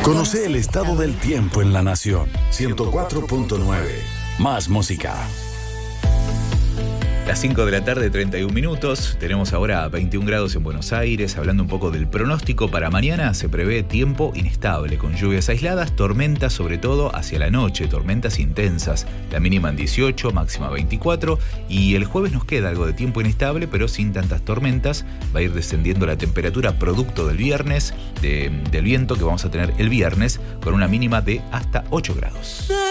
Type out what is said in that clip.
Conoce el estado del tiempo en la nación. 104.9. Más música. Las 5 de la tarde, 31 minutos. Tenemos ahora 21 grados en Buenos Aires. Hablando un poco del pronóstico para mañana, se prevé tiempo inestable, con lluvias aisladas, tormentas sobre todo hacia la noche, tormentas intensas. La mínima en 18, máxima 24. Y el jueves nos queda algo de tiempo inestable, pero sin tantas tormentas. Va a ir descendiendo la temperatura producto del viernes, del viento que vamos a tener el viernes, con una mínima de hasta 8 grados.